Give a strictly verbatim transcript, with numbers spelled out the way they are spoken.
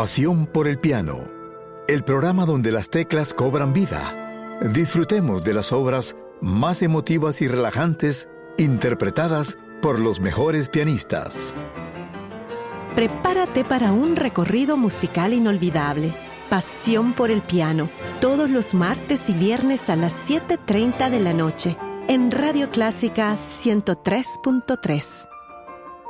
Pasión por el piano, el programa donde las teclas cobran vida. Disfrutemos de las obras más emotivas y relajantes interpretadas por los mejores pianistas. Prepárate para un recorrido musical inolvidable. Pasión por el piano, todos los martes y viernes a las siete treinta de la noche, en Radio Clásica ciento tres punto tres.